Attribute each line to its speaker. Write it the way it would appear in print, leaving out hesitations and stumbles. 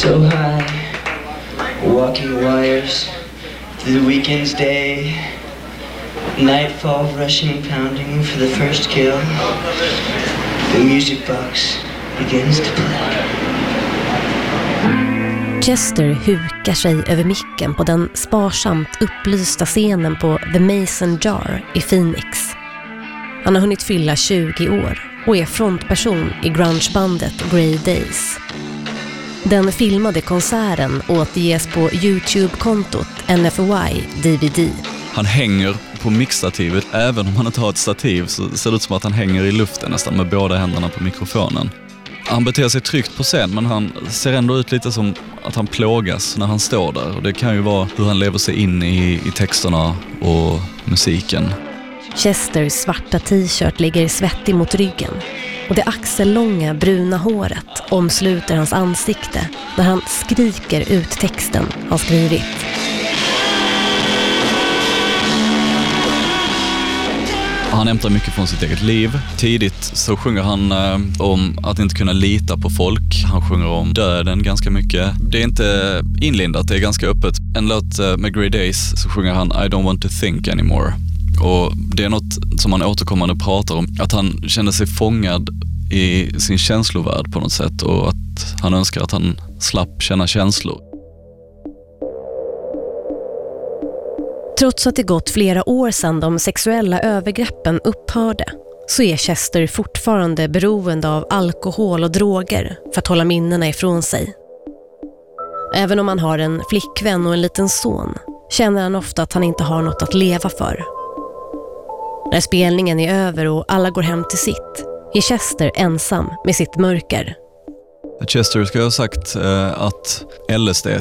Speaker 1: So high, walking wires through the weekend's day. Nightfall rushing, pounding for the first kill. The music box begins to play.
Speaker 2: Chester hukar sig över micken på den sparsamt upplysta scenen på The Mason Jar i Phoenix. Han har hunnit fylla 20 år och är frontperson i grungebandet Grey Days. Den filmade konserten återges på YouTube-kontot NFY DVD.
Speaker 3: Han hänger på mixstativet, även om han inte har ett stativ så ser det ut som att han hänger i luften nästan med båda händerna på mikrofonen. Han beter sig tryggt på scen, men han ser ändå ut lite som att han plågas när han står där. Och det kan ju vara hur han lever sig in i texterna och musiken.
Speaker 2: Chesters svarta t-shirt ligger svettig mot ryggen och det axellånga bruna håret omsluter hans ansikte när han skriker ut texten han skrivit.
Speaker 3: Han hämtar mycket från sitt eget liv. Tidigt så sjunger han om att inte kunna lita på folk. Han sjunger om döden ganska mycket. Det är inte inlindat, det är ganska öppet. En låt med Grey Days så sjunger han I don't want to think anymore. Och det är något som han återkommande pratar om. Att han känner sig fångad i sin känslovärld på något sätt. Och att han önskar att han slapp känna känslor.
Speaker 2: Trots att det gått flera år sedan de sexuella övergreppen upphörde så är Chester fortfarande beroende av alkohol och droger för att hålla minnena ifrån sig. Även om han har en flickvän och en liten son känner han ofta att han inte har något att leva för. När spelningen är över och alla går hem till sitt är Chester ensam med sitt mörker.
Speaker 3: Chester ska ha sagt att LSD